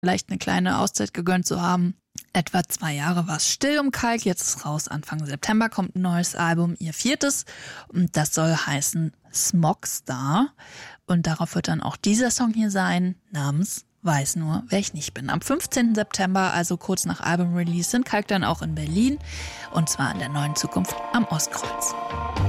vielleicht eine kleine Auszeit gegönnt zu haben. Etwa 2 Jahre war es still um Kalk, jetzt ist raus. Anfang September kommt ein neues Album, ihr 4. Und das soll heißen Smogstar. Und darauf wird dann auch dieser Song hier sein, namens Weiß nur, wer ich nicht bin. Am 15. September, also kurz nach Album-Release, sind Kalk dann auch in Berlin. Und zwar in der Neuen Zukunft am Ostkreuz.